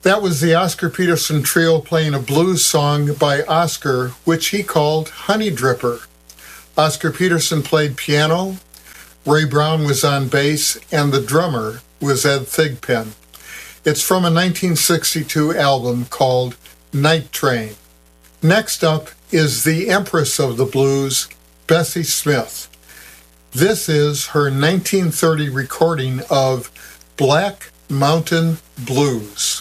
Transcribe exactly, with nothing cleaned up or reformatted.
That was the Oscar Peterson Trio playing a blues song by Oscar, which he called Honey Dripper. Oscar Peterson played piano, Ray Brown was on bass, and the drummer was Ed Thigpen. It's from a nineteen sixty-two album called Night Train. Next up is the Empress of the Blues, Bessie Smith. This is her nineteen thirty recording of Black Mountain Blues.